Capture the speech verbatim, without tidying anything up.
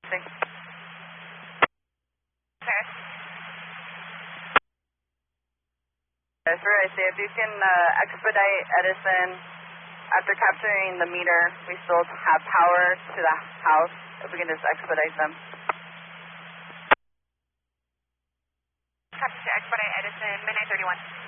See. Paris. Yes, sir, I see. If you can uh, expedite Edison, after capturing the meter, we still have power to the house. If we can just expedite them. Capture to expedite Edison, midnight thirty-one.